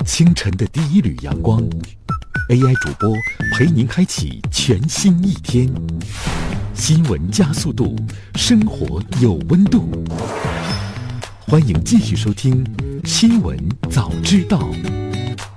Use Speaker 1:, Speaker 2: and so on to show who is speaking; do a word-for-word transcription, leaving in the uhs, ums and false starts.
Speaker 1: 清晨的第一缕阳光 ，A I 主播陪您开启全新一天。新闻加速度，生活有温度。欢迎继续收听《新闻早知道》。